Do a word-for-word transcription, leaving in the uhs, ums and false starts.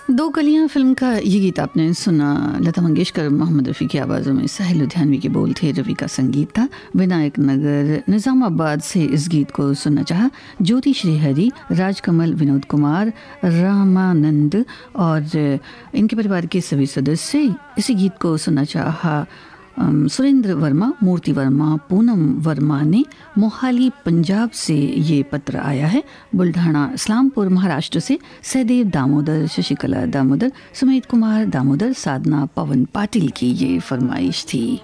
दो कलियां फिल्म का ये गीत आपने सुना। लता मंगेशकर, मोहम्मद रफ़ी की आवाज़ों में साहिल लुधियानवी के बोल थे, रवि का संगीत था। विनायक नगर निज़ामाबाद से इस गीत को सुनना चाहा ज्योति श्रीहरि, राजकमल, विनोद कुमार, रामानंद और इनके परिवार के सभी सदस्य। इसी गीत को सुनना चाहा सुरेंद्र वर्मा, मूर्ति वर्मा, पूनम वर्मा ने। मोहाली पंजाब से ये पत्र आया है। बुल्ढाना इस्लामपुर महाराष्ट्र से सहदेव दामोदर, शशिकला दामोदर, सुमित कुमार दामोदर, साधना पवन पाटिल की ये फरमाइश थी।